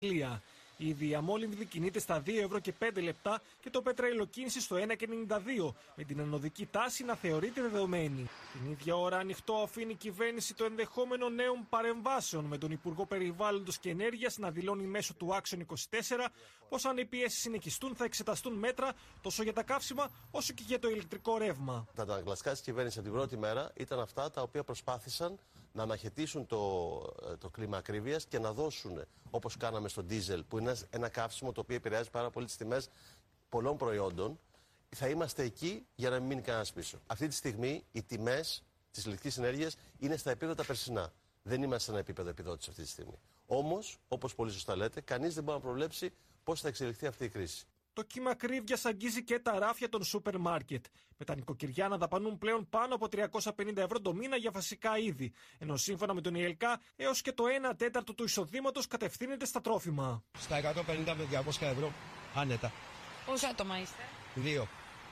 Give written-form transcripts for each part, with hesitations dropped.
Η διαμόλυνδη κινείται στα 2 ευρώ και 5 λεπτά και το πετρελοκίνηση στο 1,92, με την ανωδική τάση να θεωρείται δεδομένη. Την ίδια ώρα ανοιχτό αφήνει η κυβέρνηση το ενδεχόμενο νέων παρεμβάσεων, με τον Υπουργό Περιβάλλοντος και Ενέργειας να δηλώνει μέσω του Action 24 πως αν οι πιέσεις συνεχιστούν θα εξεταστούν μέτρα τόσο για τα καύσιμα όσο και για το ηλεκτρικό ρεύμα. Τα αντανακλαστικά της κυβέρνησης από την πρώτη μέρα ήταν αυτά τα οποία προσπάθησαν να αναχαιτήσουν το κλίμα ακρίβειας και να δώσουν, όπως κάναμε στο ντίζελ, που είναι ένα καύσιμο το οποίο επηρεάζει πάρα πολύ τις τιμές πολλών προϊόντων, θα είμαστε εκεί για να μην μείνει κανένας πίσω. Αυτή τη στιγμή οι τιμές της ηλεκτρικής ενέργειας είναι στα επίπεδα περσινά. Δεν είμαστε σε ένα επίπεδο επιδότησης αυτή τη στιγμή. Όμως, όπως πολύ σωστά λέτε, κανείς δεν μπορεί να προβλέψει πώς θα εξελιχθεί αυτή η κρίση. Το κύμα ακρίβειας αγγίζει και τα ράφια των σούπερ μάρκετ, με τα νοικοκυριά να δαπανούν πλέον πάνω από 350 ευρώ το μήνα για βασικά είδη, ενώ σύμφωνα με τον ΙΕΛΚΑ έως και το 1 τέταρτο του εισοδήματος κατευθύνεται στα τρόφιμα. Στα 150 με 200 ευρώ, άνετα. Πόσα άτομα είστε? 2.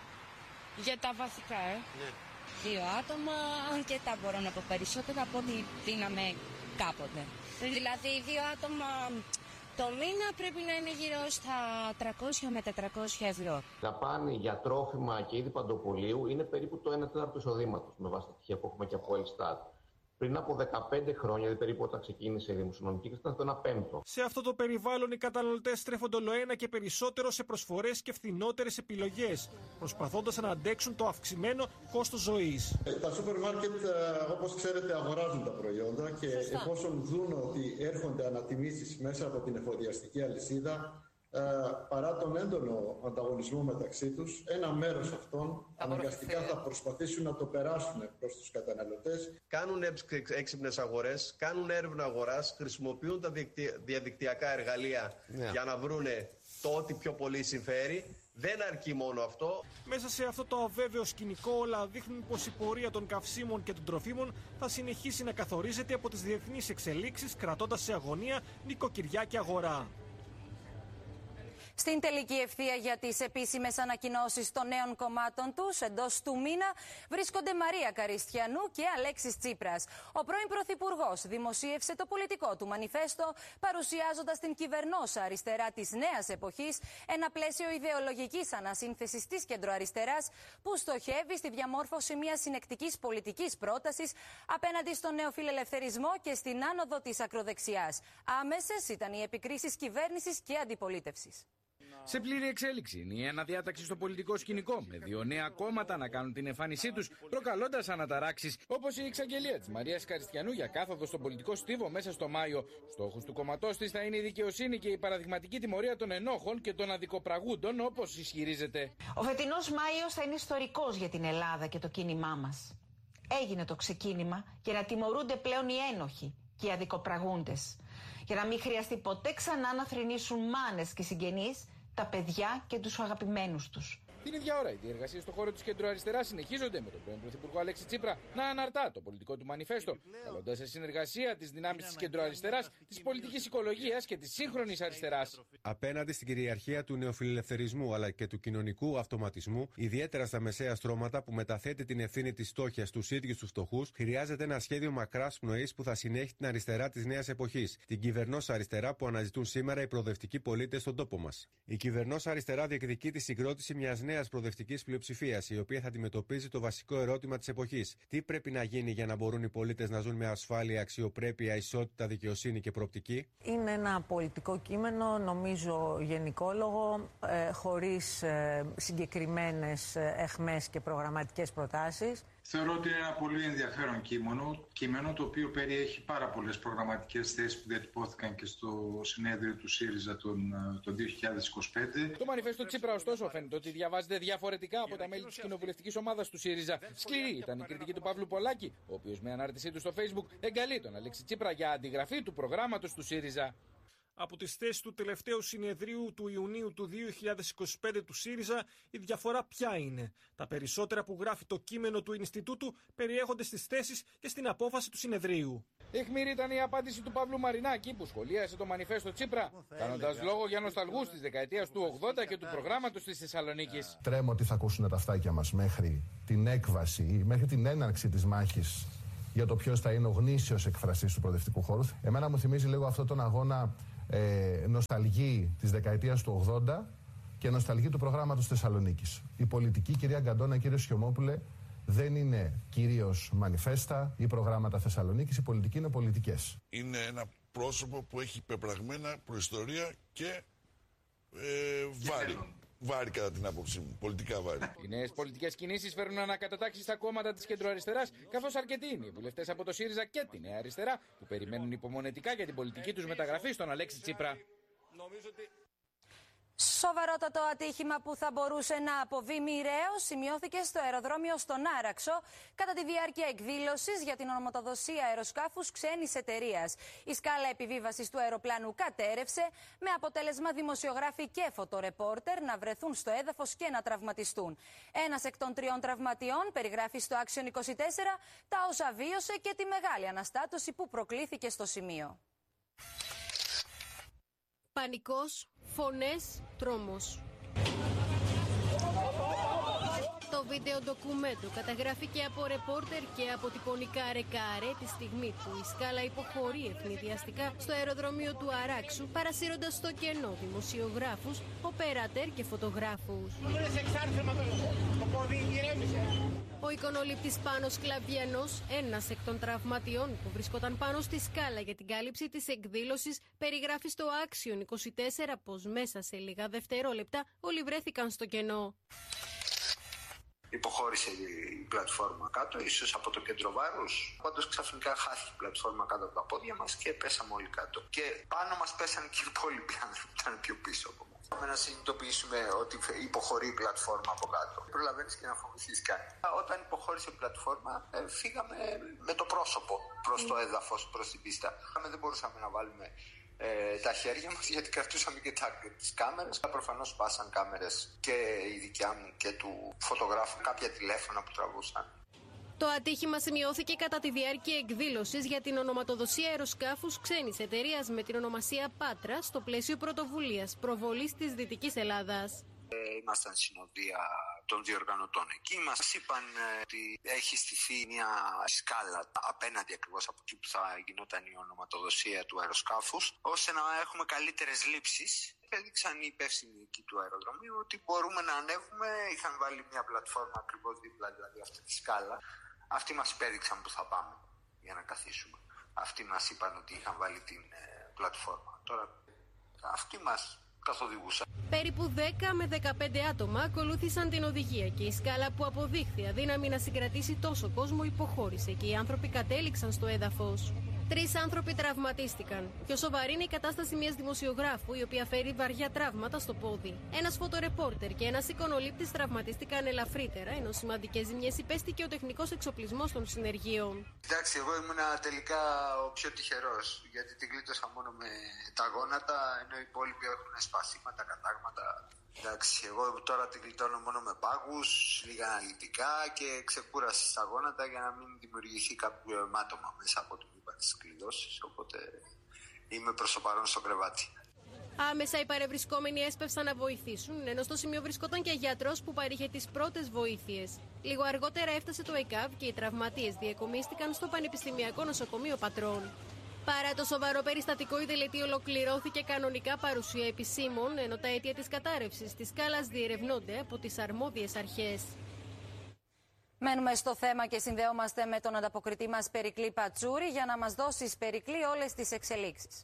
Για τα βασικά, Ναι. 2 άτομα, αν και τα μπορώ να πω περισσότερα από ό,τι δίναμε κάποτε. Δηλαδή 2 άτομα το μήνα πρέπει να είναι γύρω στα 300 με 400 ευρώ. Τα πάνε για τρόφιμα και είδη παντοπολίου είναι περίπου το 1 τέταρτο εισοδήματος, με βάση τα στοιχεία που έχουμε και από Ελστάτ. Πριν από 15 χρόνια, δηλαδή περίπου όταν ξεκίνησε η δημοσιονομική κρίση, ήταν στο 1 πέμπτο. Σε αυτό το περιβάλλον, οι καταναλωτές στρέφονται ολοένα και περισσότερο σε προσφορές και φθηνότερες επιλογές, προσπαθώντας να αντέξουν το αυξημένο κόστος ζωής. Τα σούπερ μάρκετ, όπως ξέρετε, αγοράζουν τα προϊόντα και εφόσον δουν ότι έρχονται ανατιμήσεις μέσα από την εφοδιαστική αλυσίδα, παρά τον έντονο ανταγωνισμό μεταξύ τους, ένα μέρος αυτών αναγκαστικά θα προσπαθήσουν να το περάσουν προς τους καταναλωτές. Κάνουν έξυπνες αγορές, κάνουν έρευνα αγοράς, χρησιμοποιούν τα διαδικτυακά εργαλεία για να βρούνε το ότι πιο πολύ συμφέρει. Δεν αρκεί μόνο αυτό. Μέσα σε αυτό το αβέβαιο σκηνικό, όλα δείχνουν πως η πορεία των καυσίμων και των τροφίμων θα συνεχίσει να καθορίζεται από τις διεθνείς εξελίξεις, κρατώντας σε αγωνία νοικοκυριά και αγορά. Στην τελική ευθεία για τις επίσημες ανακοινώσεις των νέων κομμάτων τους εντός του μήνα βρίσκονται Μαρία Καριστιανού και Αλέξης Τσίπρας. Ο πρώην Πρωθυπουργός δημοσίευσε το πολιτικό του μανιφέστο, παρουσιάζοντας την κυβερνόσα αριστερά της νέας εποχής, ένα πλαίσιο ιδεολογικής ανασύνθεσης της κεντροαριστεράς που στοχεύει στη διαμόρφωση μιας συνεκτικής πολιτικής πρότασης απέναντι στον νεοφιλελευθερισμό και στην άνοδο της ακροδεξιάς. Άμεσες ήταν οι επικρίσεις κυβέρνησης και αντιπολίτευσης. Σε πλήρη εξέλιξη είναι η αναδιάταξη στο πολιτικό σκηνικό, με 2 νέα κόμματα να κάνουν την εμφάνισή τους, προκαλώντας αναταράξεις, όπως η εξαγγελία της Μαρίας Καριστιανού για κάθοδο στον πολιτικό στίβο μέσα στο Μάιο. Στόχος του κομματός της θα είναι η δικαιοσύνη και η παραδειγματική τιμωρία των ενόχων και των αδικοπραγούντων, όπως ισχυρίζεται. Ο φετινός Μάιος θα είναι ιστορικός για την Ελλάδα και το κίνημά μας. Έγινε το ξεκίνημα για να τιμωρούνται πλέον οι ένοχοι και οι αδικοπραγούντες. Για να μην χρειαστεί ποτέ ξανά να θρηνήσουν μάνες και συγγενείς τα παιδιά και τους αγαπημένους τους. Την ίδια ώρα, οι διεργασίες στον χώρο της κεντροαριστεράς συνεχίζονται, με τον πρώην Πρωθυπουργό Αλέξη Τσίπρα να αναρτά το πολιτικό του μανιφέστο, καλώντας σε συνεργασία τις δυνάμεις της κεντροαριστεράς, της πολιτικής οικολογίας και της σύγχρονης αριστεράς. Απέναντι στην κυριαρχία του νεοφιλελευθερισμού αλλά και του κοινωνικού αυτοματισμού, ιδιαίτερα στα μεσαία στρώματα που μεταθέτει την ευθύνη της φτώχειας στους ίδιους τους φτωχούς, χρειάζεται ένα σχέδιο μακράς πνοής που θα συνέχει την αριστερά της νέας εποχής, την κυβερνόσα αριστερά που αναζητούν σήμερα οι προοδευτικοί πολίτες στον τόπο μας. Η κυβερνόσα αριστερά διεκδικεί τη συγκρότηση μιας νέας προοδευτικής πλειοψηφίας, η οποία θα αντιμετωπίζει το βασικό ερώτημα της εποχής. Τι πρέπει να γίνει για να μπορούν οι πολίτες να ζουν με ασφάλεια, αξιοπρέπεια, ισότητα, δικαιοσύνη και προοπτική? Είναι ένα πολιτικό κείμενο, νομίζω γενικόλογο, χωρίς συγκεκριμένες εχμές και προγραμματικές προτάσεις. Θεωρώ ότι είναι ένα πολύ ενδιαφέρον κείμενο το οποίο περιέχει πάρα πολλές προγραμματικές θέσεις που διατυπώθηκαν και στο συνέδριο του ΣΥΡΙΖΑ το 2025. Το μανιφέστο Τσίπρα, ωστόσο, φαίνεται ότι διαβάζεται διαφορετικά από τα μέλη της κοινοβουλευτικής ομάδας του ΣΥΡΙΖΑ. Σκληρή ήταν η κριτική του Παύλου Πολάκη, ο οποίος με ανάρτησή του στο Facebook εγκαλεί τον Αλέξη Τσίπρα για αντιγραφή του προγράμματος του ΣΥΡΙΖΑ. Από τις θέσεις του τελευταίου συνεδρίου του Ιουνίου του 2025 του ΣΥΡΙΖΑ, η διαφορά ποια είναι? Τα περισσότερα που γράφει το κείμενο του Ινστιτούτου περιέχονται στις θέσεις και στην απόφαση του συνεδρίου. Αιχμηρή ήταν η απάντηση του Παύλου Μαρινάκη, που σχολίασε το μανιφέστο Τσίπρα, κάνοντας λόγο για νοσταλγούς της δεκαετίας του 80 και του προγράμματος της Θεσσαλονίκης. Τρέμω ότι θα ακούσουν τα αυτάκια μας μέχρι την έκβαση ή μέχρι την έναρξη της μάχης για το ποιος θα είναι ο γνήσιος εκφραστής του προοδευτικού χώρου. Εμένα μου θυμίζει λίγο αυτόν τον αγώνα νοσταλγεί της δεκαετίας του 80 και νοσταλγεί του προγράμματος Θεσσαλονίκης. Η πολιτική, κυρία Γκαντώνα, κύριε Σιωμόπουλε, δεν είναι κυρίως μανιφέστα ή προγράμματα Θεσσαλονίκης. Οι πολιτικοί είναι πολιτικές. Είναι ένα πρόσωπο που έχει πεπραγμένα προϊστορία και βάρη κατά την άποψή μου. Πολιτικά βάρη. Οι νέες πολιτικές κινήσεις φέρνουν ανακατατάξεις στα κόμματα της κεντροαριστεράς, καθώς αρκετοί είναι οι βουλευτές από το ΣΥΡΙΖΑ και τη Νέα Αριστερά που περιμένουν υπομονετικά για την πολιτική τους μεταγραφή στον Αλέξη Τσίπρα. Σοβαρότατο ατύχημα που θα μπορούσε να αποβεί μοιραίο σημειώθηκε στο αεροδρόμιο στον Άραξο κατά τη διάρκεια εκδήλωσης για την ονοματοδοσία αεροσκάφους ξένης εταιρείας. Η σκάλα επιβίβασης του αεροπλάνου κατέρευσε, με αποτέλεσμα δημοσιογράφοι και φωτορεπόρτερ να βρεθούν στο έδαφος και να τραυματιστούν. Ένας εκ των 3 τραυματιών περιγράφει στο Action 24 τα όσα βίωσε και τη μεγάλη αναστάτωση που προκλήθηκε στο σημείο. Πανικός, φωνές, τρόμος. Το βίντεο ντοκουμέντο καταγράφηκε από ρεπόρτερ και αποτυπωνικά ρεκάρε τη στιγμή που η σκάλα υποχωρεί ευνηδιαστικά στο αεροδρομίο του Αράξου, παρασύροντας στο κενό δημοσιογράφους, οπερατέρ και φωτογράφους. Ο εικονολήπτης Πάνος Κλαβιανός, ένας εκ των τραυματιών που βρισκόταν πάνω στη σκάλα για την κάλυψη της εκδήλωσης, περιγράφει στο Action 24 πως μέσα σε λίγα δευτερόλεπτα όλοι βρέθηκαν στο κενό. Υποχώρησε η πλατφόρμα κάτω, ίσως από το κέντρο βάρους. Πάντως ξαφνικά χάθηκε η πλατφόρμα κάτω από τα πόδια μας και πέσαμε όλοι κάτω. Και πάνω μας πέσανε και οι υπόλοιποι άνθρωποι που ήταν πιο πίσω από μας. Να συνειδητοποιήσουμε ότι υποχωρεί η πλατφόρμα από κάτω. Προλαβαίνεις και να φοβηθείς κάτι. Όταν υποχώρησε η πλατφόρμα, φύγαμε με το πρόσωπο προς το έδαφος, προς την πίστα. Δεν μπορούσαμε να βάλουμε τα χέρια μας γιατί κρατούσαμε και τις κάμερες. Προφανώς πάσαν κάμερες και η δικιά μου και του φωτογράφου, κάποια τηλέφωνα που τραβούσαν. Το ατύχημα σημειώθηκε κατά τη διάρκεια εκδήλωσης για την ονοματοδοσία αεροσκάφους ξένης εταιρείας με την ονομασία Πάτρα στο πλαίσιο πρωτοβουλίας προβολής της Δυτικής Ελλάδας. Ήμασταν συνοδεία των διοργανωτών εκεί. Μας είπαν ότι έχει στηθεί μια σκάλα απέναντι ακριβώς από εκεί που θα γινόταν η ονοματοδοσία του αεροσκάφους, ώστε να έχουμε καλύτερες λήψεις. Έδειξαν οι υπεύθυνοι εκεί του αεροδρομίου ότι μπορούμε να ανέβουμε. Είχαν βάλει μια πλατφόρμα ακριβώς δίπλα, δηλαδή αυτή τη σκάλα. Αυτοί μας υπέδειξαν που θα πάμε για να καθίσουμε. Αυτοί μας είπαν ότι είχαν βάλει την πλατφόρμα. Τώρα αυτοί μας καθοδηγούσαν. Περίπου 10 με 15 άτομα ακολούθησαν την οδηγία και η σκάλα που αποδείχθη αδύναμη να συγκρατήσει τόσο κόσμο υποχώρησε και οι άνθρωποι κατέληξαν στο έδαφος. 3 άνθρωποι τραυματίστηκαν. Πιο σοβαρή είναι η κατάσταση μιας δημοσιογράφου, η οποία φέρει βαριά τραύματα στο πόδι. Ένας φωτορεπόρτερ και ένας εικονολήπτης τραυματίστηκαν ελαφρύτερα, ενώ σημαντικές ζημιές υπέστηκε ο τεχνικός εξοπλισμός των συνεργείων. Εντάξει, εγώ ήμουνα τελικά ο πιο τυχερός, γιατί την κλείτωσα μόνο με τα γόνατα, ενώ οι υπόλοιποι έχουν σπασίματα, κατάγματα. Εντάξει, εγώ τώρα την κλειτώνω μόνο με πάγους, λίγα αναλυτικά και ξεκούραση στα γόνατα για να μην δημιουργηθεί κάποιο αιμάτωμα μέσα από την ύπαρξη της κλειδώσης, οπότε είμαι προς το παρόν στο κρεβάτι. Άμεσα οι παρευρισκόμενοι έσπευσαν να βοηθήσουν, ενώ στο σημείο βρισκόταν και γιατρός που παρήχε τις πρώτες βοήθειες. Λίγο αργότερα έφτασε το ΕΚΑΒ και οι τραυματίες διακομίστηκαν στο Πανεπιστημιακό Νοσοκομείο Πατρών. Παρά το σοβαρό περιστατικό, η τελετή ολοκληρώθηκε κανονικά παρουσία επισήμων, ενώ τα αίτια της κατάρρευσης της σκάλας διερευνώνται από τις αρμόδιες αρχές. Μένουμε στο θέμα και συνδεόμαστε με τον ανταποκριτή μας Περικλή Πατσούρη για να μας δώσεις, Περικλή, όλες τις εξελίξεις.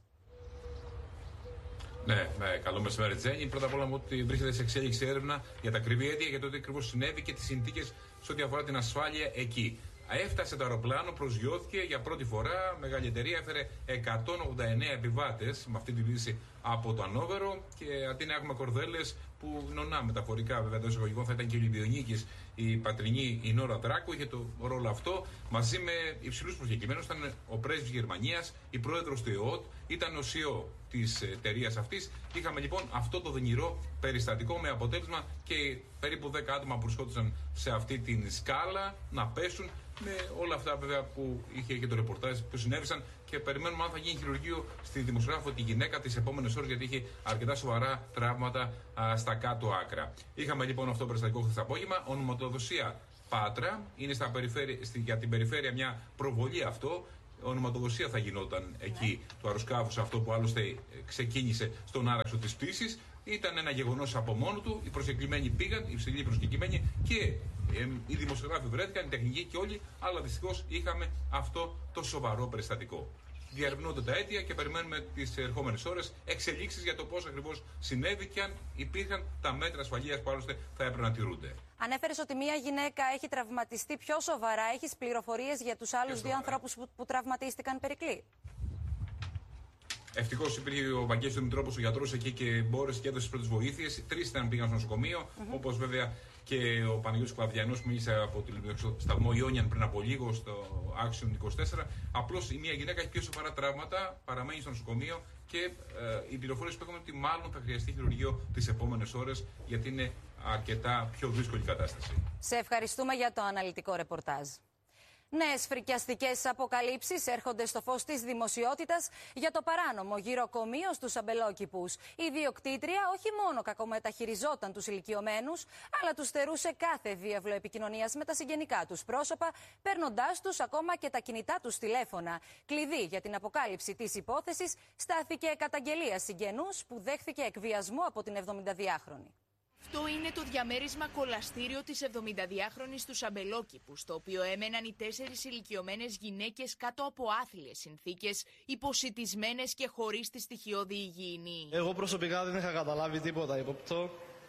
Ναι, καλό μεσημέρι, Τζέννη. Πρώτα απ' όλα, μου ότι βρίσκεται σε εξέλιξη έρευνα για τα ακριβή αίτια, για το τι ακριβώς συνέβη και τις συνθήκες σε ό,τι αφορά την ασφάλεια εκεί. Έφτασε το αεροπλάνο, προσγειώθηκε για πρώτη φορά. Μεγάλη εταιρεία έφερε 189 επιβάτες με αυτή την πτήση από το Ανόβερο. Και αντί να έχουμε κορδέλες που νονά μεταφορικά, βέβαια εντός εισαγωγικών, θα ήταν και ο Ολυμπιονίκης, η πατρινή η Νόρα Τράκου, είχε το ρόλο αυτό. Μαζί με υψηλούς προσκεκλημένους ήταν ο πρέσβης Γερμανίας, η πρόεδρος του ΕΟΤ, ήταν ο CEO της εταιρείας αυτής. Είχαμε λοιπόν αυτό το δονηρό περιστατικό με αποτέλεσμα και περίπου 10 άτομα που βρισκόντουσαν σε αυτή την σκάλα να πέσουν. Με όλα αυτά βέβαια που είχε και το ρεπορτάζ που συνέβησαν και περιμένουμε αν θα γίνει χειρουργείο στη δημοσιογράφο τη γυναίκα τις επόμενες ώρες, γιατί είχε αρκετά σοβαρά τραύματα στα κάτω άκρα. Είχαμε λοιπόν αυτό το περιστατικό χθες το απόγευμα. Ονοματοδοσία Πάτρα, είναι για την περιφέρεια μια προβολή αυτό ονοματοδοσία θα γινόταν εκεί του αεροσκάφους, αυτό που άλλωστε ξεκίνησε στον άραξο της πτήσης. Ήταν ένα γεγονός από μόνο του. Οι προσκεκλημένοι πήγαν, οι ψηλοί προσκεκλημένοι και οι δημοσιογράφοι βρέθηκαν, οι τεχνικοί και όλοι, αλλά δυστυχώς είχαμε αυτό το σοβαρό περιστατικό. Διαρευνούνται τα αίτια και περιμένουμε τις ερχόμενες ώρες εξελίξεις για το πώς ακριβώς συνέβη και αν υπήρχαν τα μέτρα ασφαλείας που άλλωστε θα έπρεπε να τηρούνται. Ανέφερες ότι μία γυναίκα έχει τραυματιστεί πιο σοβαρά. Έχεις πληροφορίες για τους άλλους δύο ανθρώπους που τραυματίστηκαν, Περικλή? Ευτυχώς υπήρχε ο Βαγγέλης Δημητρόπουλος, ο γιατρός εκεί και μπόρεσε και έδωσε τις πρώτες βοήθειες. 3 ήταν πήγαν στο νοσοκομείο, όπως βέβαια και ο Παναγιώτης Κλαβδιανός που μίλησε από το σταθμό Ιόνιαν πριν από λίγο στο Action 24. Απλώς η μία γυναίκα έχει πιο σοβαρά τραύματα, παραμένει στο νοσοκομείο και οι πληροφορίες που έχουμε ότι μάλλον θα χρειαστεί χειρουργείο τις επόμενες ώρες, γιατί είναι αρκετά πιο δύσκολη κατάσταση. Σε ευχαριστούμε για το αναλυτικό ρεπορτάζ. Νέες φρικιαστικές αποκαλύψεις έρχονται στο φως της δημοσιότητας για το παράνομο γυροκομείο στους αμπελόκηπους. Η ιδιοκτήτρια όχι μόνο κακομεταχειριζόταν τους ηλικιωμένους, αλλά τους στερούσε κάθε διάβλο επικοινωνίας με τα συγγενικά τους πρόσωπα, παίρνοντάς τους ακόμα και τα κινητά τους τηλέφωνα. Κλειδί για την αποκάλυψη της υπόθεσης στάθηκε καταγγελία συγγενούς που δέχθηκε εκβιασμό από την 72χρονη. Αυτό είναι το διαμέρισμα κολαστήριο της 72χρονης του Αμπελόκηπου, στο οποίο έμεναν οι 4 ηλικιωμένες γυναίκες κάτω από άθλιες συνθήκες, υποσιτισμένες και χωρίς τη στοιχειώδη υγιεινή. Εγώ προσωπικά δεν είχα καταλάβει τίποτα ύποπτο.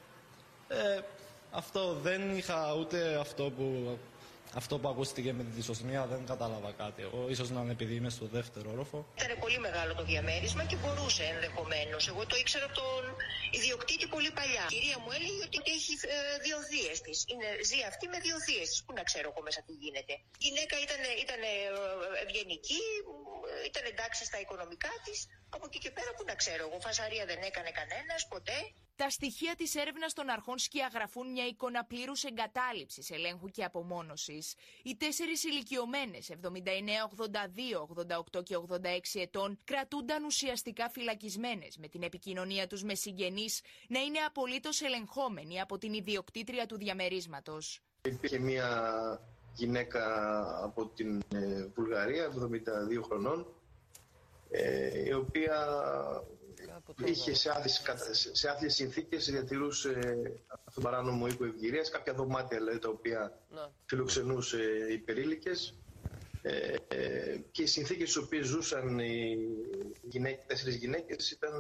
Αυτό δεν είχα ούτε αυτό που ακούστηκε με τη δυσοσμία, δεν κατάλαβα κάτι. Εγώ ίσως να είναι επειδή είμαι στο δεύτερο όροφο. Ήταν πολύ μεγάλο το διαμέρισμα και μπορούσε ενδεχομένως. Εγώ το ήξερα από τον ιδιοκτήτη πολύ παλιά. Η κυρία μου έλεγε ότι έχει 2 θείες της. Ζει αυτή με 2 θείες της. Πού να ξέρω εγώ μέσα τι γίνεται. Η γυναίκα ήταν ευγενική, ήταν εντάξει στα οικονομικά της. Από εκεί και πέρα που να ξέρω εγώ, φασαρία δεν έκανε κανένας ποτέ. Τα στοιχεία της έρευνας των αρχών σκιαγραφούν μια εικόνα πλήρους εγκατάλειψης, ελέγχου και απομόνωσης. Οι 4 ηλικιωμένες, 79, 82, 88 και 86 ετών, κρατούνταν ουσιαστικά φυλακισμένες, με την επικοινωνία τους με συγγενείς να είναι απολύτως ελεγχόμενοι από την ιδιοκτήτρια του διαμερίσματος. Υπήρχε μια γυναίκα από την Βουλγαρία, 72 χρονών, η οποία είχε σε άθλιες συνθήκες, διατηρούσε αυτόν τον παράνομο οίκο ευγυρίας, κάποια δωμάτια δηλαδή, τα οποία φιλοξενούσε υπερήλικες, και οι συνθήκες στις οποίες ζούσαν οι 4 γυναίκες ήταν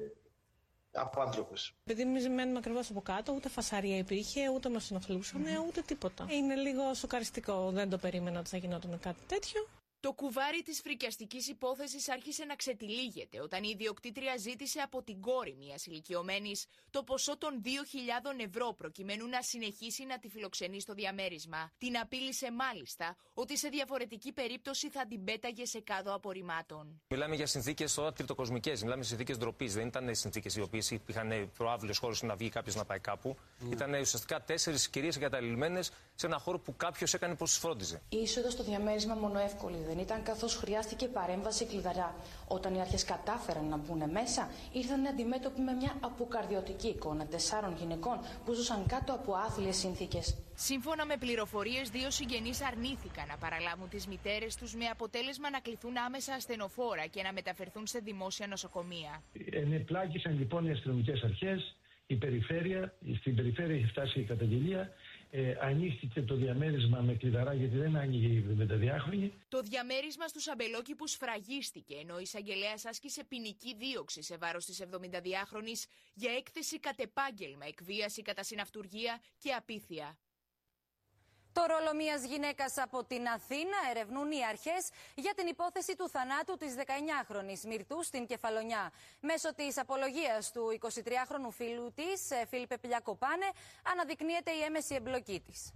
απάνθρωπες. Επειδή εμείς μένουμε ακριβώς από κάτω, ούτε φασαρία υπήρχε, ούτε μας συνοφιλούσαν, ούτε τίποτα. Είναι λίγο σοκαριστικό, δεν το περίμενα ότι θα γινόταν κάτι τέτοιο. Το κουβάρι της φρικιαστικής υπόθεσης άρχισε να ξετυλίγεται όταν η ιδιοκτήτρια ζήτησε από την κόρη μιας ηλικιωμένης το ποσό των 2.000 ευρώ προκειμένου να συνεχίσει να τη φιλοξενεί στο διαμέρισμα. Την απείλησε μάλιστα ότι σε διαφορετική περίπτωση θα την πέταγε σε κάδο απορριμμάτων. Μιλάμε για συνθήκες τώρα τριτοκοσμικές, μιλάμε για συνθήκες ντροπής. Δεν ήταν συνθήκες οι οποίες είχαν προάβλες χώρους να βγει κάποιος να πάει κάπου. Ήταν ουσιαστικά 4 κυρίες εγκαταλειμμένες σε ένα χώρο που κάποιος έκανε πως τις φρόντιζε. Η είσοδος στο διαμέρισμα μονοεύκολη δεν ήταν, καθώς χρειάστηκε παρέμβαση κλειδαρά. Όταν οι αρχές κατάφεραν να μπουν μέσα, ήρθαν αντιμέτωποι με μια αποκαρδιωτική εικόνα 4 γυναικών που ζούσαν κάτω από άθλιες συνθήκες. Σύμφωνα με πληροφορίες, 2 συγγενείς αρνήθηκαν να παραλάβουν τις μητέρες τους, με αποτέλεσμα να κληθούν άμεσα ασθενοφόρα και να μεταφερθούν σε δημόσια νοσοκομεία. Ενεπλάκησαν λοιπόν οι αστυνομικές αρχές, στην περιφέρεια έχει φτάσει η καταγγελία. Ανοίχθηκε το διαμέρισμα με κλειδαρά γιατί δεν άνοιγε η 72χρονη. Το διαμέρισμα στους Αμπελόκηπους σφραγίστηκε, ενώ η εισαγγελέας άσκησε ποινική δίωξη σε βάρος της 72χρονης για έκθεση κατ' επάγγελμα, εκβίαση κατά συναυτουργία και απίθεια. Το ρόλο μιας γυναίκας από την Αθήνα ερευνούν οι αρχές για την υπόθεση του θανάτου της 19χρονης Μυρτού στην Κεφαλονιά. Μέσω της απολογίας του 23χρονου φίλου της, Φίλιππε Πλιακοπάνε, αναδεικνύεται η έμεση εμπλοκή της.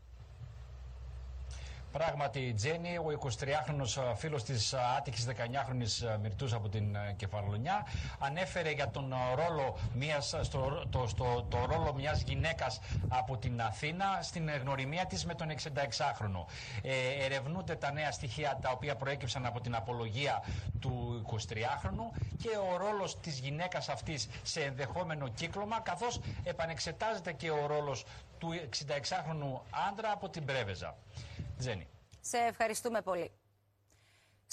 Πράγματι, Τζένι, ο 23χρονος φίλος της άτυχης 19χρονης Μυρτούς από την Κεφαλονιά, ανέφερε για τον ρόλο το ρόλο μιας γυναίκας από την Αθήνα στην γνωριμία της με τον 66χρονο. Ερευνούνται τα νέα στοιχεία τα οποία προέκυψαν από την απολογία του 23χρονου και ο ρόλος της γυναίκας αυτής σε ενδεχόμενο κύκλωμα, καθώς επανεξετάζεται και ο ρόλος του 66χρονου άντρα από την Πρέβεζα. Τζένι. Σε ευχαριστούμε πολύ.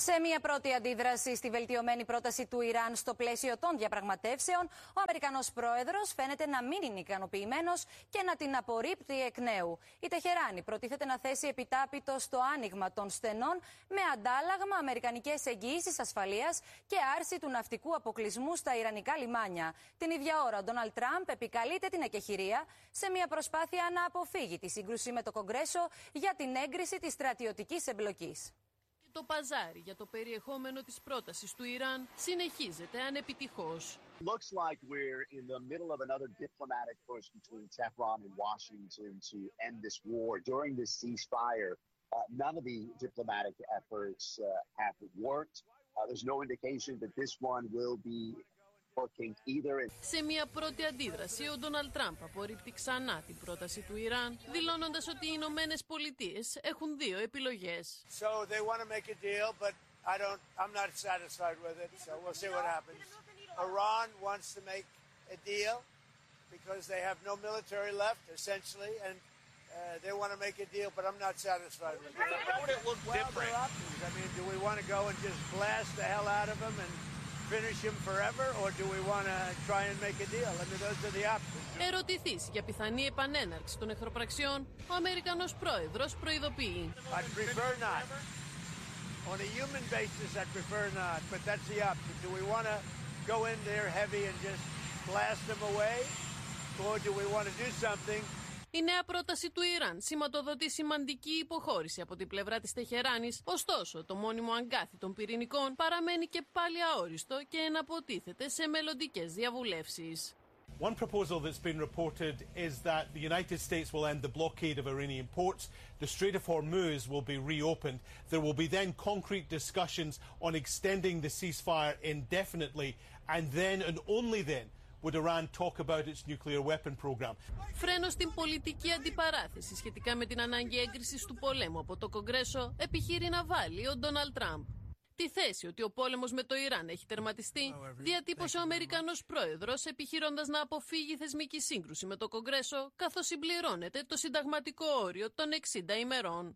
Σε μια πρώτη αντίδραση στη βελτιωμένη πρόταση του Ιράν στο πλαίσιο των διαπραγματεύσεων, ο Αμερικανός πρόεδρος φαίνεται να μην είναι ικανοποιημένος και να την απορρίπτει εκ νέου. Η Τεχεράνη προτίθεται να θέσει επιτάπητο στο άνοιγμα των στενών με αντάλλαγμα αμερικανικές εγγυήσεις ασφαλείας και άρση του ναυτικού αποκλεισμού στα ιρανικά λιμάνια. Την ίδια ώρα, ο Ντόναλντ Τραμπ επικαλείται την εκεχηρία σε μια προσπάθεια να αποφύγει τη σύγκρουση με το Κογκρέσο για την έγκριση της στρατιωτικής εμπλοκής. Το παζάρι για το περιεχόμενο της πρότασης του Ιράν συνεχίζεται ανεπιτυχώς. Looks like we're in the middle of another diplomatic push between Tehran and Washington to end this war. During this ceasefire, none of the diplomatic efforts have worked. There's no indication that this one will be working either. Σε μια πρώτη αντίδραση, ο Ντόναλντ Τραμπ απορρίπτει ξανά την πρόταση του Ιράν, δηλώνοντας ότι οι Ηνωμένες Πολιτείες έχουν δύο επιλογές. So they want to make a deal, but I'm not satisfied with it. So we'll see what happens. Iran wants to make a deal because they have no military left, essentially, and they want to make a deal, but I'm not satisfied with it. How would it look different? I mean, do we want to go and just blast the hell out of them and finish him forever, or do we want to try and make a deal? I mean, those are the options. Ερωτηθείς για πιθανή επανέναρξη των εχθροπραξιών, ο Αμερικανός πρόεδρος προειδοποιεί. I'd prefer not. On a human basis, I'd prefer not, but that's the option. Do we want to go in there heavy and just blast them away, or do we want to do something? Η νέα πρόταση του Ιράν σηματοδοτεί σημαντική υποχώρηση από την πλευρά της Τεχεράνης, ωστόσο το μόνιμο αγκάθι των πυρηνικών παραμένει και πάλι αόριστο και εναποτίθεται σε μελλοντικές διαβουλεύσεις. One proposal that's been reported is that the United States will end the blockade of Iranian ports. The Strait of Hormuz will be reopened. There will be then concrete discussions on extending the ceasefire indefinitely, and then and only then would Iran talk about its nuclear weapon program. Φρένο στην πολιτική αντιπαράθεση σχετικά με την ανάγκη έγκρισης του πολέμου από το Κογκρέσο επιχείρει να βάλει ο Ντόναλντ Τραμπ. Τη θέση ότι ο πόλεμος με το Ιράν έχει τερματιστεί διατύπωσε ο Αμερικανός πρόεδρος επιχειρώντας να αποφύγει θεσμική σύγκρουση με το Κογκρέσο καθώς συμπληρώνεται το συνταγματικό όριο των 60 ημερών.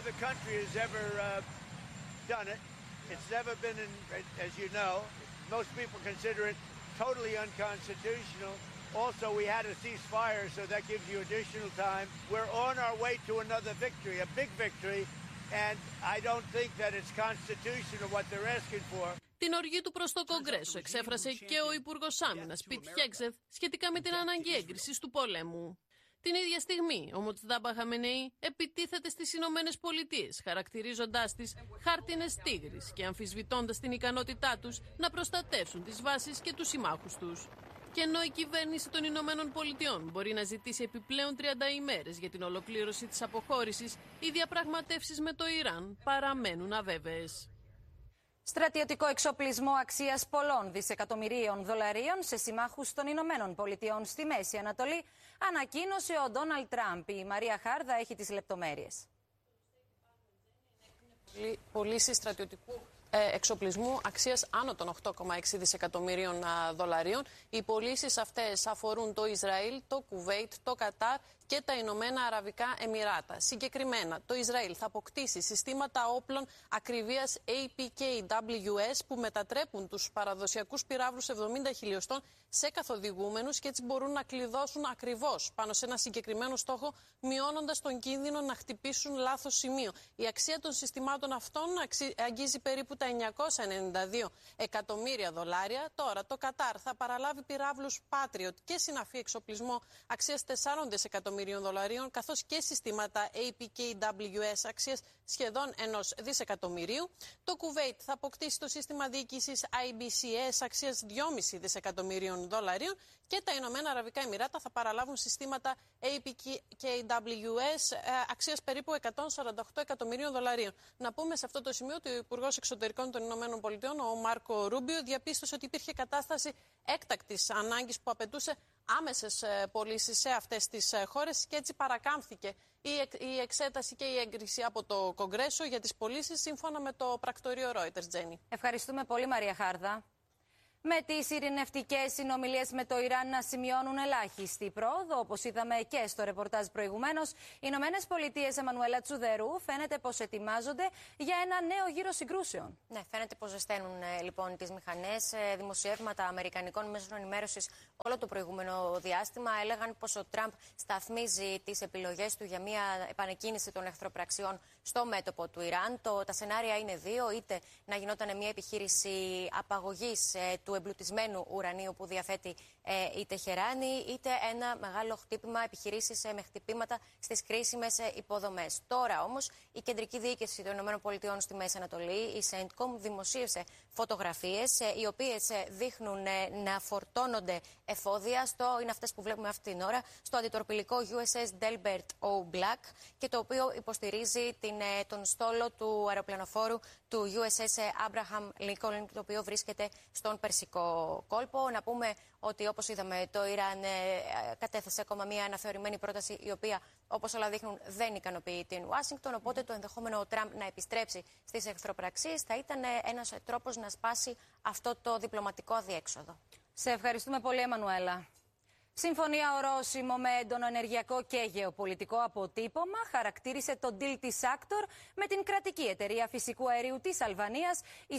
Totally unconstitutional. Also, we had a ceasefire, so that gives you additional time. We're on our way to another victory, a big victory, and I don't think that it's constitutional what they're asking for. Την οργή του προς το Κογκρέσο εξέφρασε και ο Υπουργός Άμυνας Πιτ Χέγκσεθ σχετικά με την ανάγκη έγκρισης του πολέμου. Την ίδια στιγμή, ο Μοτσντάμπα Χαμενεή επιτίθεται στις Ηνωμένες Πολιτείες, χαρακτηρίζοντάς τις χάρτινες τίγρεις και αμφισβητώντας την ικανότητά τους να προστατεύσουν τις βάσεις και τους συμμάχους τους. Και ενώ η κυβέρνηση των Ηνωμένων Πολιτειών μπορεί να ζητήσει επιπλέον 30 ημέρες για την ολοκλήρωση της αποχώρησης, οι διαπραγματεύσεις με το Ιράν παραμένουν αβέβαιες. Στρατιωτικό εξοπλισμό αξίας πολλών δισεκατομμυρίων δολαρίων σε συμμάχους των Ηνωμένων Πολιτειών στη Μέση Ανατολή ανακοίνωσε ο Ντόναλντ Τραμπ. Η Μαρία Χάρδα έχει τις λεπτομέρειες. Πωλήσεις στρατιωτικού εξοπλισμού αξίας άνω των 8,6 δισεκατομμυρίων δολαρίων. Οι πωλήσεις αυτές αφορούν το Ισραήλ, το Κουβέιτ, το Κατάρ και τα Ηνωμένα Αραβικά Εμιράτα. Συγκεκριμένα, το Ισραήλ θα αποκτήσει συστήματα όπλων ακριβίας APKWS που μετατρέπουν τους παραδοσιακούς πυράβλους 70 χιλιοστών σε καθοδηγούμενους και έτσι μπορούν να κλειδώσουν ακριβώς πάνω σε ένα συγκεκριμένο στόχο, μειώνοντας τον κίνδυνο να χτυπήσουν λάθος σημείο. Η αξία των συστημάτων αυτών αγγίζει περίπου τα 992 εκατομμύρια δολάρια. Τώρα το Κατάρ θα παραλάβει πυράβλους Patriot και συναφή εξοπλισμό αξίας 4 δισεκατομμυρίων δολαρίων, καθώς και συστήματα APKWS αξίας σχεδόν 1 δισεκατομμυρίου. Το Κουβέιτ θα αποκτήσει το σύστημα διοίκησης IBCS αξίας 2,5 δισεκατομμυρίων δολαρίων και τα Ηνωμένα Αραβικά Εμιράτα θα παραλάβουν συστήματα APKWS αξίας περίπου 148 εκατομμυρίων δολαρίων. Να πούμε σε αυτό το σημείο ότι ο Υπουργός Εξωτερικών των Ηνωμένων Πολιτειών, ο Μάρκο Ρούμπιο, διαπίστωσε ότι υπήρχε κατάσταση έκτακτης ανάγκης που απαιτούσε άμεσες πωλήσεις σε αυτές τις χώρες και έτσι παρακάμφθηκε η εξέταση και η έγκριση από το Κογκρέσο για τις πωλήσεις σύμφωνα με το πρακτορείο Reuters. Τζένι. Ευχαριστούμε πολύ, Μαρία Χάρδα. Με τις ειρηνευτικές συνομιλίες με το Ιράν να σημειώνουν ελάχιστη πρόοδο, όπως είδαμε και στο ρεπορτάζ προηγουμένως, οι Ηνωμένες Πολιτείες, Εμμανουέλα Τσουδερού, φαίνεται πως ετοιμάζονται για ένα νέο γύρο συγκρούσεων. Ναι, φαίνεται πως ζεσταίνουν λοιπόν τις μηχανές. Δημοσιεύματα αμερικανικών μέσων ενημέρωσης όλο το προηγούμενο διάστημα έλεγαν πως ο Τραμπ σταθμίζει τις επιλογές του για μια επανεκκίνηση των εχθροπραξιών στο μέτωπο του Ιράν. Τα σενάρια είναι δύο: είτε να γινόταν μια επιχείρηση απαγωγής του εμπλουτισμένου ουρανίου που διαθέτει η Τεχεράνη, είτε ένα μεγάλο χτύπημα, επιχειρήσεις με χτυπήματα στις κρίσιμες υποδομές. Τώρα όμως η κεντρική διοίκηση των ΗΠΑ στη Μέση Ανατολή, η CENTCOM, δημοσίευσε φωτογραφίες οι οποίες δείχνουν να φορτώνονται εφόδια, είναι αυτές που βλέπουμε αυτή την ώρα, στο αντιτορπιλικό USS Delbert O. Black, και το οποίο υποστηρίζει τον στόλο του αεροπλανοφόρου του USS Abraham Lincoln, το οποίο βρίσκεται στον Περσικό κόλπο. Να πούμε ότι, όπως είδαμε, το Ιράν κατέθεσε ακόμα μια αναθεωρημένη πρόταση, η οποία, όπως όλα δείχνουν, δεν ικανοποιεί την Ουάσιγκτον. Οπότε το ενδεχόμενο ο Τραμπ να επιστρέψει στις εχθροπραξίες θα ήταν ένας τρόπος να σπάσει αυτό το διπλωματικό αδιέξοδο. Σε ευχαριστούμε πολύ, Εμμανουέλα. Συμφωνία ορόσημο με έντονο ενεργειακό και γεωπολιτικό αποτύπωμα χαρακτήρισε το deal της Actor με την κρατική εταιρεία φυσικού αερίου της Αλβανίας, η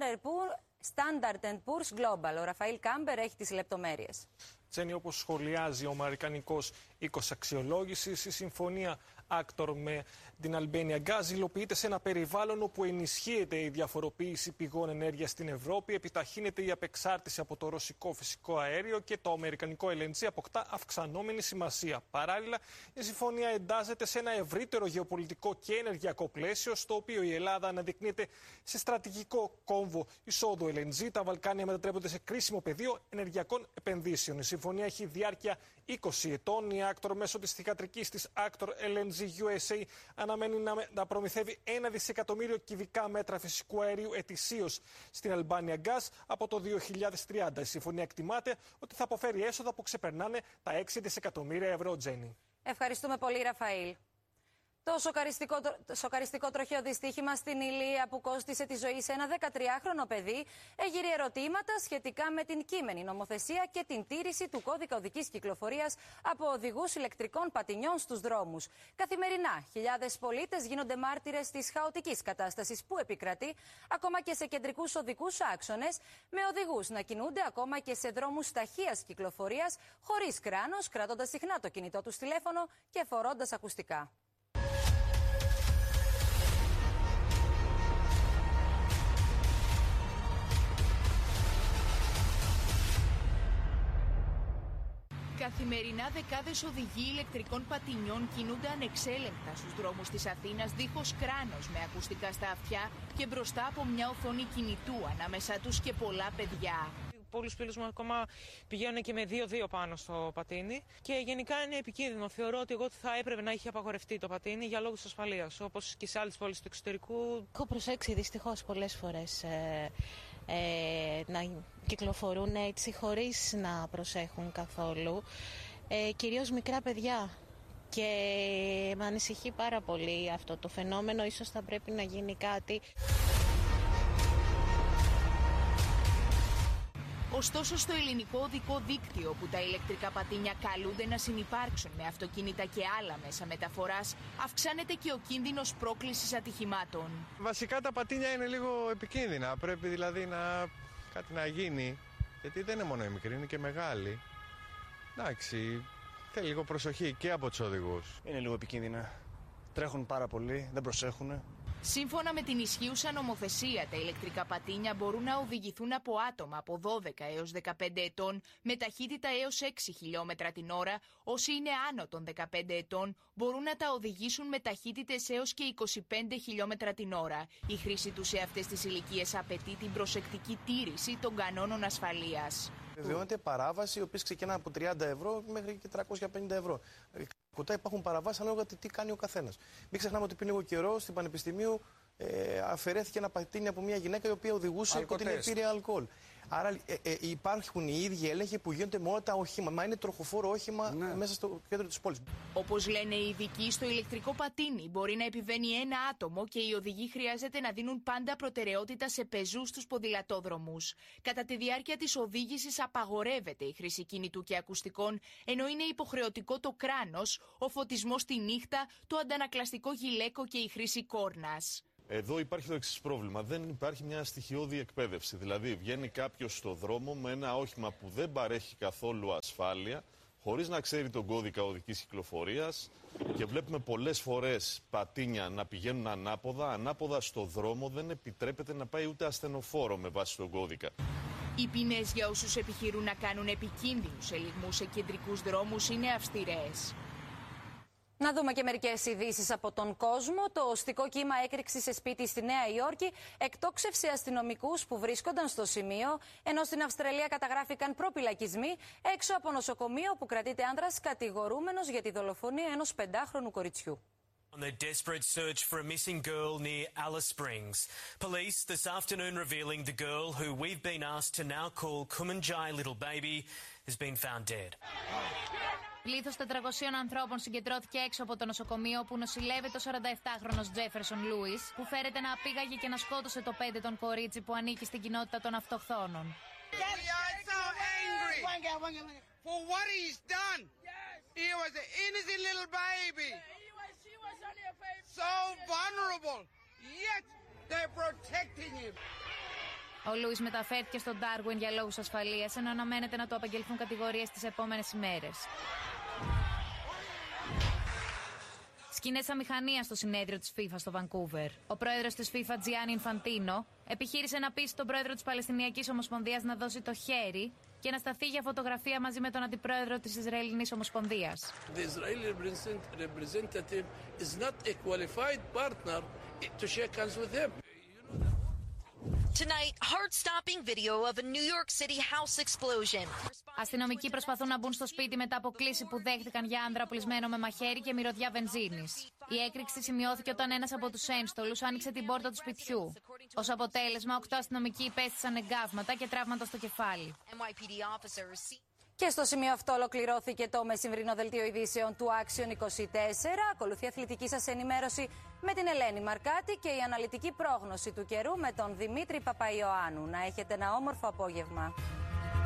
Standard & Poor's Global. Ο Ραφαήλ Κάμπερ έχει τις λεπτομέρειες. Τσένι, όπως σχολιάζει ο αμερικανικός οίκος αξιολόγησης, η συμφωνία Actor με την Albania Gas υλοποιείται σε ένα περιβάλλον όπου ενισχύεται η διαφοροποίηση πηγών ενέργειας στην Ευρώπη, επιταχύνεται η απεξάρτηση από το ρωσικό φυσικό αέριο και το αμερικανικό LNG αποκτά αυξανόμενη σημασία. Παράλληλα, η συμφωνία εντάσσεται σε ένα ευρύτερο γεωπολιτικό και ενεργειακό πλαίσιο, στο οποίο η Ελλάδα αναδεικνύεται σε στρατηγικό κόμβο εισόδου LNG. Τα Βαλκάνια μετατρέπονται σε κρίσιμο πεδίο ενεργειακών επενδύσεων. Η συμφωνία έχει διάρκεια 20 ετών. Η Actor, μέσω της θυγατρικής της Actor LNG USA, αναμένει να προμηθεύει 1 δισεκατομμύριο κυβικά μέτρα φυσικού αερίου ετησίως στην Albania Gas από το 2030. Η συμφωνία εκτιμάται ότι θα αποφέρει έσοδα που ξεπερνάνε τα 6 δισεκατομμύρια ευρώ, Τζένι. Ευχαριστούμε πολύ, Ραφαήλ. Το σοκαριστικό τροχαίο δυστύχημα στην Ηλία που κόστισε τη ζωή σε ένα 13χρονο παιδί έγειρε ερωτήματα σχετικά με την κείμενη νομοθεσία και την τήρηση του κώδικα οδικής κυκλοφορίας από οδηγούς ηλεκτρικών πατινιών στους δρόμους. Καθημερινά, χιλιάδες πολίτες γίνονται μάρτυρες της χαοτικής κατάστασης που επικρατεί ακόμα και σε κεντρικούς οδικούς άξονες, με οδηγούς να κινούνται ακόμα και σε δρόμους ταχείας κυκλοφορίας, χωρίς κράνος, κρατώντας συχνά το κινητό τους τηλέφωνο και φορώντας ακουστικά. Καθημερινά δεκάδες οδηγοί ηλεκτρικών πατινιών κινούνται ανεξέλεγκτα στους δρόμους της Αθήνας δίχως κράνος, με ακουστικά στα αυτιά και μπροστά από μια οθόνη κινητού, ανάμεσά τους και πολλά παιδιά. Πολλούς φίλους μου ακόμα πηγαίνουν και με 2-2 πάνω στο πατίνι και γενικά είναι επικίνδυνο. Θεωρώ ότι εγώ θα έπρεπε να είχε απαγορευτεί το πατίνι για λόγους ασφαλείας, όπως και σε άλλες πόλεις του εξωτερικού. Έχω προσέξει δυστυχώς πολλές φορές να κυκλοφορούν έτσι χωρίς να προσέχουν καθόλου, κυρίως μικρά παιδιά, και με ανησυχεί πάρα πολύ αυτό το φαινόμενο. Ίσως θα πρέπει να γίνει κάτι. Ωστόσο, στο ελληνικό οδικό δίκτυο, που τα ηλεκτρικά πατίνια καλούνται να συνυπάρξουν με αυτοκίνητα και άλλα μέσα μεταφοράς, αυξάνεται και ο κίνδυνος πρόκλησης ατυχημάτων. Βασικά τα πατίνια είναι λίγο επικίνδυνα. Πρέπει δηλαδή κάτι να γίνει, γιατί δεν είναι μόνο οι μικροί, είναι και μεγάλοι. Εντάξει, θέλει λίγο προσοχή και από τους οδηγούς. Είναι λίγο επικίνδυνα. Τρέχουν πάρα πολύ, δεν προσέχουν. Σύμφωνα με την ισχύουσα νομοθεσία, τα ηλεκτρικά πατίνια μπορούν να οδηγηθούν από άτομα από 12 έως 15 ετών με ταχύτητα έως 6 χιλιόμετρα την ώρα. Όσοι είναι άνω των 15 ετών μπορούν να τα οδηγήσουν με ταχύτητες έως και 25 χιλιόμετρα την ώρα. Η χρήση τους σε αυτές τις ηλικίες απαιτεί την προσεκτική τήρηση των κανόνων ασφαλείας. Βεβαιώνεται παράβαση, οι οποίες ξεκινάνε από 30 ευρώ μέχρι και 350 ευρώ. Κοντά υπάρχουν παραβάσεις ανάλογα τι κάνει ο καθένας. Μην ξεχνάμε ότι πριν λίγο καιρό στην Πανεπιστημίου αφαιρέθηκε ένα πατίνι από μια γυναίκα η οποία οδηγούσε και την πήρε αλκοόλ. Άρα υπάρχουν οι ίδιοι έλεγχοι που γίνονται με όλα τα οχήματα. Μα είναι τροχοφόρο όχημα μέσα στο κέντρο της πόλης. Όπως λένε οι ειδικοί, στο ηλεκτρικό πατίνι μπορεί να επιβαίνει ένα άτομο και οι οδηγοί χρειάζεται να δίνουν πάντα προτεραιότητα σε πεζούς στους ποδηλατόδρομους. Κατά τη διάρκεια της οδήγησης απαγορεύεται η χρήση κινητού και ακουστικών, ενώ είναι υποχρεωτικό το κράνος, ο φωτισμός τη νύχτα, το αντανακλαστικό γυλαίκο και η χρήση κόρνας. Εδώ υπάρχει το εξής πρόβλημα. Δεν υπάρχει μια στοιχειώδη εκπαίδευση. Δηλαδή, βγαίνει κάποιος στο δρόμο με ένα όχημα που δεν παρέχει καθόλου ασφάλεια, χωρίς να ξέρει τον κώδικα οδικής κυκλοφορίας, και βλέπουμε πολλές φορές πατίνια να πηγαίνουν ανάποδα. Ανάποδα στο δρόμο δεν επιτρέπεται να πάει ούτε ασθενοφόρο με βάση τον κώδικα. Οι ποινές για όσους επιχειρούν να κάνουν επικίνδυνους ελιγμούς σε κεντρικούς δρόμους είναι αυστηρές. Να δούμε και μερικές ειδήσεις από τον κόσμο. Το οστικό κύμα έκρηξης σε σπίτι στη Νέα Υόρκη εκτόξευσε αστυνομικούς που βρίσκονταν στο σημείο, ενώ στην Αυστραλία καταγράφηκαν προπυλακισμοί έξω από νοσοκομείο που κρατείται άνδρας κατηγορούμενος για τη δολοφονία ενός 5χρονου κοριτσιού. On their desperate search for a missing girl near Alice Springs. Police this afternoon revealing the girl who we've been asked to now call Kumanjai Little Baby has been found dead. Πλήθος 400 ανθρώπων συγκεντρώθηκε έξω από το νοσοκομείο που νοσηλεύεται ο 47χρονος Τζέφερσον Λούις, που φέρεται να πήγαγε και να σκότωσε το 5ετον κορίτσι που ανήκει στην κοινότητα των αυτοχθόνων. Ο Λούις μεταφέρθηκε στον Ντάρουιν για λόγους ασφαλείας, ενώ αναμένεται να του απαγγελθούν κατηγορίες τις επόμενες ημέρες. Σκηνές αμηχανίας στο συνέδριο της FIFA στο Βανκούβερ. Ο πρόεδρος της FIFA, Gianni Infantino, επιχείρησε να πείσει τον πρόεδρο της Παλαιστινιακής Ομοσπονδίας να δώσει το χέρι και να σταθεί για φωτογραφία μαζί με τον αντιπρόεδρο της Ισραηλινής Ομοσπονδίας. The Israeli representative is not a qualified partner to shake hands with him. Tonight, heart-stopping video of a New York City house explosion. Αστυνομικοί προσπαθούν να μπουν στο σπίτι μετά από κλήση που δέχτηκαν για άνδρα οπλισμένο με μαχαίρι και μυρωδιά βενζίνης. Η έκρηξη σημειώθηκε όταν ένας από τους ένστολους άνοιξε την πόρτα του σπιτιού. Ως αποτέλεσμα, 8 αστυνομικοί υπέστησαν εγκάβματα και τραύματα στο κεφάλι. Και στο σημείο αυτό ολοκληρώθηκε το μεσημβρινό δελτίο ειδήσεων του Action 24. Ακολουθεί αθλητική σας ενημέρωση με την Ελένη Μαρκάτη και η αναλυτική πρόγνωση του καιρού με τον Δημήτρη Παπαϊωάννου. Να έχετε ένα όμορφο απόγευμα.